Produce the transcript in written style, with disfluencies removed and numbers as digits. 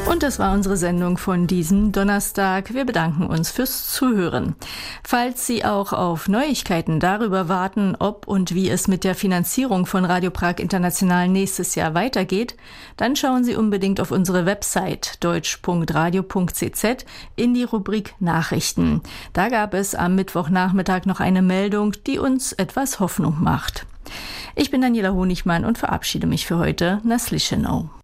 Und das war unsere Sendung von diesem Donnerstag. Wir bedanken uns fürs Zuhören. Falls Sie auch auf Neuigkeiten darüber warten, ob und wie es mit der Finanzierung von Radio Prag International nächstes Jahr weitergeht, dann schauen Sie unbedingt auf unsere Website deutsch.radio.cz in die Rubrik Nachrichten. Da gab es am Mittwochnachmittag noch eine Meldung, die uns etwas Hoffnung macht. Ich bin Daniela Honigmann und verabschiede mich für heute. Na slyšenou.